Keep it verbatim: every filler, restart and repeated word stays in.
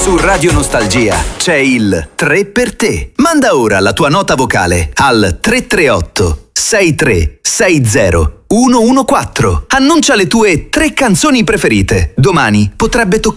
Su Radio Nostalgia c'è il tre per te. Manda ora la tua nota vocale al tre tre otto sei tre sei zero uno uno quattro. Annuncia le tue tre canzoni preferite. Domani potrebbe toccare